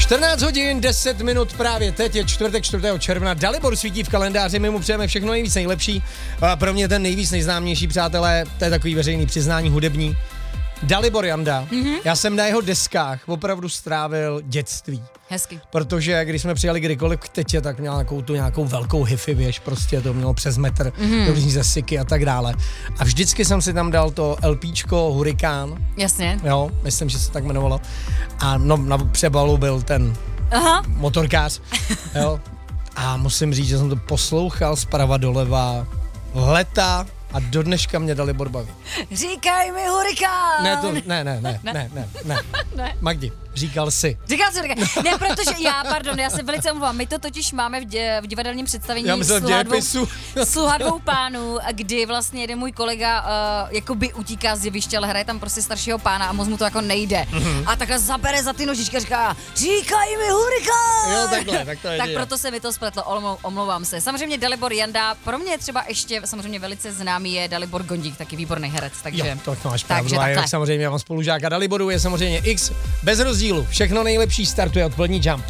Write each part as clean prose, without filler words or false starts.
14 hodin, 10 minut právě teď, je čtvrtek 4. června, Dalibor svítí v kalendáři, my mu přejeme všechno nejvíc nejlepší. A pro mě ten nejvíc nejznámější, přátelé, to je takový veřejný přiznání hudební. Dalibor Janda, já jsem na jeho deskách opravdu strávil dětství. Hezky. Protože když jsme přijeli kdykoliv k tetě, tak měl nějakou velkou hifi věž, prostě to mělo přes metr, různý zesiky a tak dále. A vždycky jsem si tam dal to LPčko Hurikán. Jasně. Jo, myslím, že se tak jmenovalo. A no, na přebalu byl ten motorkář. Jo. A musím říct, že jsem to poslouchal zprava doleva leta a do dneška mě Dalibor baví. Říkaj mi Hurikán! Ne. Magdi, říkal jsi. Říkal jsi. Ne, protože já se velice omlouvám, my to totiž máme v divadelním představení Sluha dvou pánů, kdy vlastně jeden můj kolega jakoby utíká z jeviště, ale hraje tam prostě staršího pána a moc mu to jako nejde. A takhle zabere za ty nožičky a říká, říkaj mi Hurikán! Jo, takhle, tak to je. Tak proto se mi to spletlo, omlouvám se. Samozřejmě Dalibor Janda, pro mě třeba ještě samozřejmě velice známý je Dalibor Gondík, taky výborný herec, takže... Jo, to máš pravdu. A jak samozřejmě mám spolužáka Daliboru, je samozřejmě X, bez rozdílu. Všechno nejlepší startuje Odpolední Jump.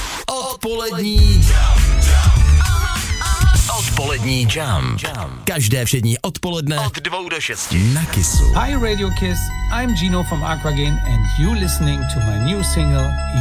Odpolední Jump. Každé všední odpoledne od 2 do 6 na Kissu. Hi Radio Kiss, I'm Gino from Aquagen and you listening to my new single